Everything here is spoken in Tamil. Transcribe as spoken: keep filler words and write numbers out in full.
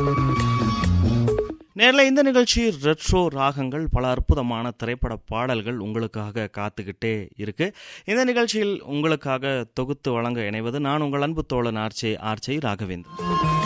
நேரில் இந்த நிகழ்ச்சி ரெட்ரோ ராகங்கள், பல அற்புதமான திரைப்பட பாடல்கள் உங்களுக்காக காத்துக்கிட்டே இருக்கு. இந்த நிகழ்ச்சியில் உங்களுக்காக தொகுத்து வழங்க இணைவது நான் உங்கள் அன்பு தோழன் ஆர்ச்சே ஆர்ச்சை ராகவேந்திரன்.